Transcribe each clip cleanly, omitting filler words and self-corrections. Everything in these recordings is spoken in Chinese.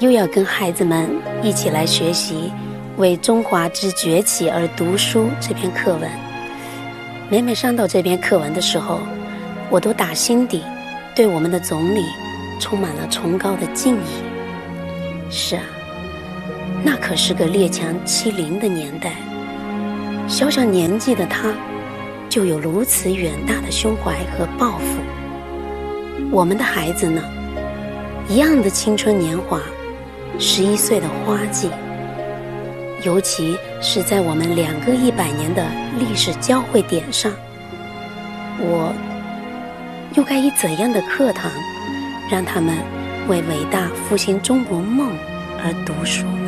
又要跟孩子们一起来学习为中华之崛起而读书这篇课文。每每上到这篇课文的时候，我都打心底对我们的总理充满了崇高的敬意。是啊，那可是个列强欺凌的年代，小小年纪的他就有如此远大的胸怀和抱负。我们的孩子呢，一样的青春年华，11岁的花季，尤其是在我们2个100年的历史交汇点上，我又该以怎样的课堂让他们为伟大复兴中国梦而读书呢？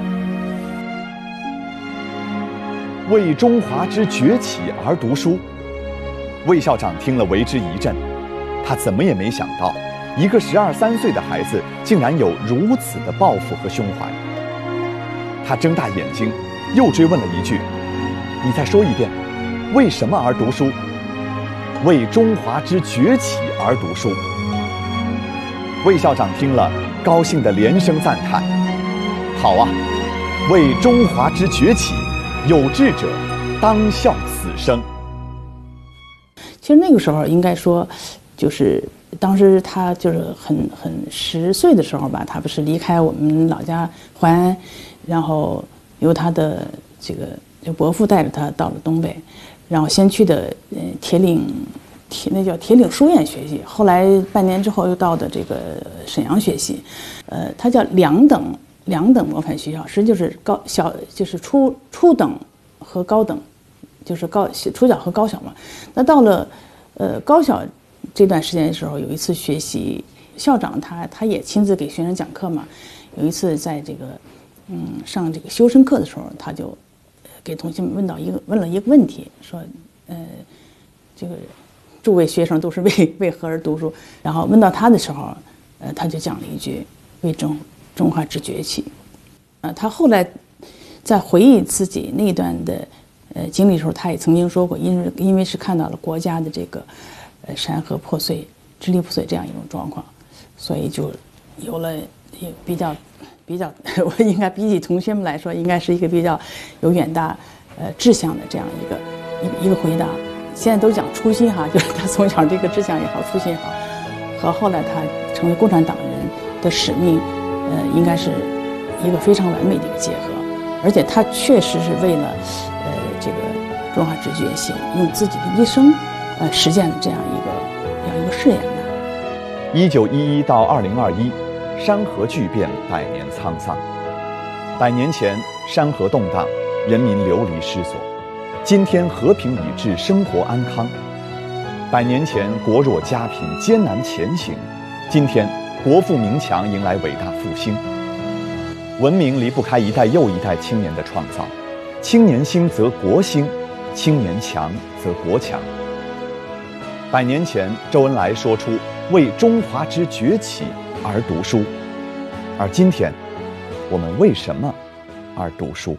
为中华之崛起而读书。魏校长听了为之一振，他怎么也没想到，一个12、13岁的孩子竟然有如此的抱负和胸怀。他睁大眼睛，又追问了一句：“你再说一遍，为什么而读书？”为中华之崛起而读书。魏校长听了，高兴地连声赞叹：“好啊，为中华之崛起，有志者当效此生。” 其实那个时候应该说，就是当时他就是很10岁的时候吧，他不是离开我们老家淮安，然后由他的就伯父带着他到了东北，然后先去的那叫铁岭书院学习，后来半年之后又到的这个沈阳学习，他叫两等模范学校，实际就是就是初等和高等，就是初小和高小嘛。那到了高小这段时间的时候，有一次学习，校长他也亲自给学生讲课嘛。有一次在这个上这个修身课的时候，他就给同学们问了一个问题，说这个诸位学生都是为何而读书？然后问到他的时候，他就讲了一句为中华之崛起。他后来在回忆自己那段的经历的时候，他也曾经说过，因为是看到了国家的这个山河破碎、支离破碎这样一种状况，所以就有了比较，我应该比起同学们来说，应该是一个比较有远大志向的这样一个回答。现在都讲初心哈，就是他从小这个志向也好，初心也好，和后来他成为共产党人的使命，应该是一个非常完美的一个结合。而且他确实是为了这个中华之崛起，用自己的一生实践了这样一个誓言的。 1911到2021，山河巨变，100年沧桑。100年前，山河动荡，人民流离失所。今天和平已至，生活安康。100年前，国弱家贫，艰难前行。今天，国富民强，迎来伟大复兴。文明离不开一代又一代青年的创造，青年兴则国兴，青年强则国强。100年前，周恩来说出为中华之崛起而读书，而今天，我们为什么而读书？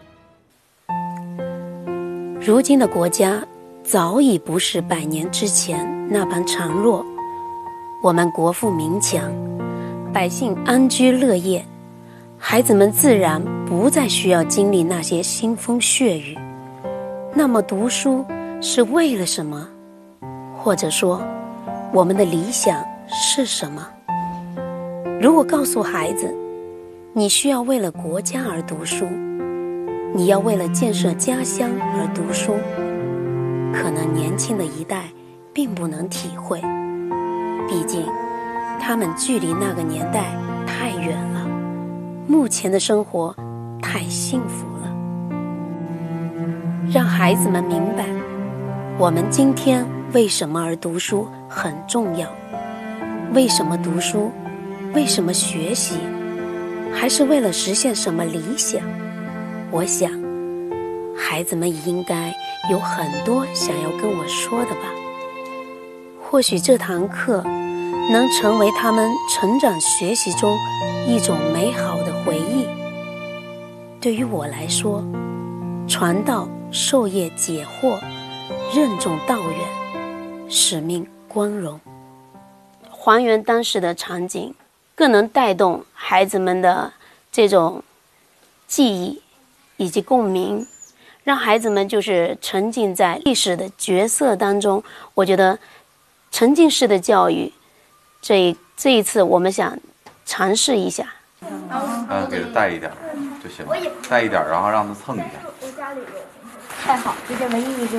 如今的国家早已不是100年之前那般孱弱，我们国富民强，百姓安居乐业，孩子们自然不再需要经历那些腥风血雨。那么读书是为了什么？或者说，我们的理想是什么？如果告诉孩子，你需要为了国家而读书，你要为了建设家乡而读书，可能年轻的一代并不能体会，毕竟他们距离那个年代太远了，目前的生活太幸福了。让孩子们明白，我们今天为什么而读书很重要。为什么读书？为什么学习？还是为了实现什么理想？我想，孩子们也应该有很多想要跟我说的吧。或许这堂课能成为他们成长学习中一种美好的回忆。对于我来说，传道授业解惑，任重道远，使命光荣。还原当时的场景，更能带动孩子们的这种记忆以及共鸣，让孩子们就是沉浸在历史的角色当中。我觉得沉浸式的教育，这一次我们想尝试一下。 给他带一点就行了，带一点，然后让他蹭一下。 太好，这是唯一一个。